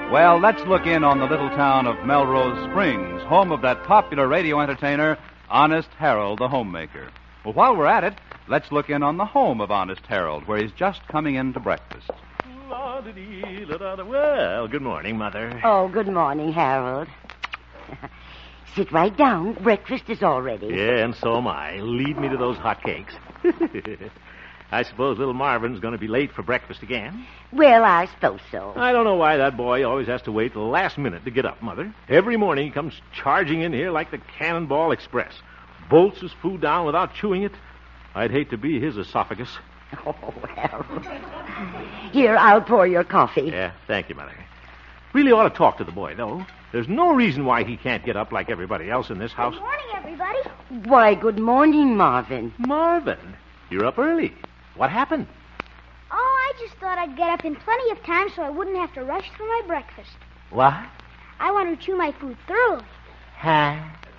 Well, let's look in on the little town of Melrose Springs, home of that popular radio entertainer, Honest Harold, the homemaker. Well, while we're at it, let's look in on the home of Honest Harold, where he's just coming in to breakfast. Well, good morning, Mother. Oh, good morning, Harold. Sit right down. Breakfast is all ready. Yeah, and so am I. Lead me to those hot cakes. I suppose little Marvin's going to be late for breakfast again. Well, I suppose so. I don't know why that boy always has to wait till the last minute to get up, Mother. Every morning he comes charging in here like the Cannonball Express. Bolts his food down without chewing it. I'd hate to be his esophagus. Oh, Harold. Here, I'll pour your coffee. Yeah, thank you, Mother. Really ought to talk to the boy, though. There's no reason why he can't get up like everybody else in this house. Good morning, everybody. Why, good morning, Marvin. Marvin, you're up early. What happened? Oh, I just thought I'd get up in plenty of time so I wouldn't have to rush through my breakfast. What? I want to chew my food thoroughly. Huh?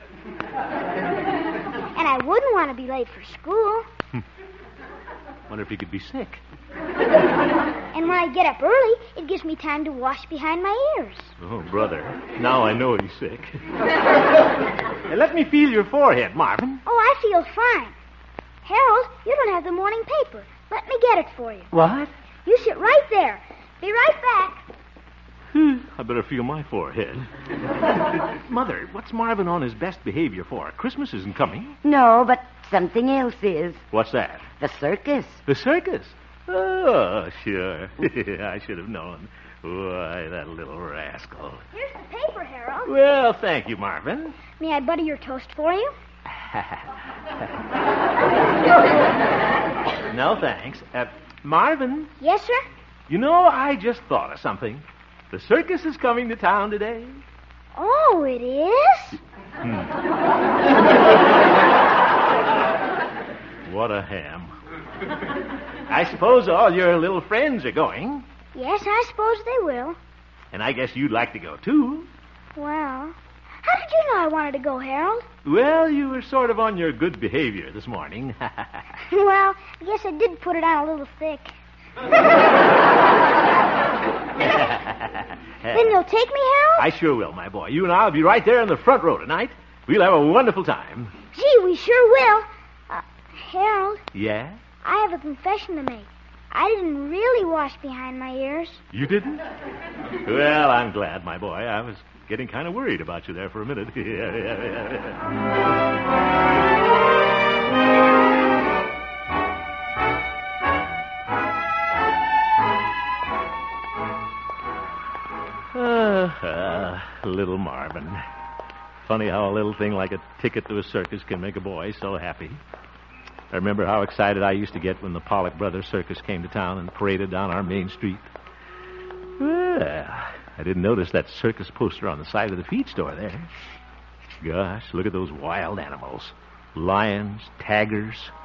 And I wouldn't want to be late for school. Wonder if he could be sick. And when I get up early, it gives me time to wash behind my ears. Oh, brother. Now I know he's sick. Hey, let me feel your forehead, Marvin. Oh, I feel fine. Harold, you don't have the morning paper. Let me get it for you. What? You sit right there. Be right back. I better feel my forehead. Mother, what's Marvin on his best behavior for? Christmas isn't coming. No, but something else is. What's that? The circus. The circus? Oh, sure. I should have known. Why, that little rascal. Here's the paper, Harold. Well, thank you, Marvin. May I butter your toast for you? No, thanks. Marvin, Yes, sir? you know, I just thought of something. The circus is coming to town today. Oh, it is? What a ham. I suppose all your little friends are going, Yes, I suppose they will. and I guess you'd like to go, too. Well, how did you know I wanted to go, Harold? Well, you were sort of on your good behavior this morning. Well, I guess I did put it on a little thick. Then you'll take me, Harold? I sure will, my boy. You and I'll be right there in the front row tonight. We'll have a wonderful time. Gee, we sure will. Harold, Yeah? I have a confession to make. I didn't really wash behind my ears. You didn't? Well, I'm glad, my boy. I was getting kind of worried about you there for a minute. Little Marvin. Funny how a little thing like a ticket to a circus can make a boy so happy. I remember how excited I used to get when the Pollock Brothers Circus came to town and paraded down our main street. Well, I didn't notice that circus poster on the side of the feed store there. Gosh, look at those wild animals. Lions, tigers,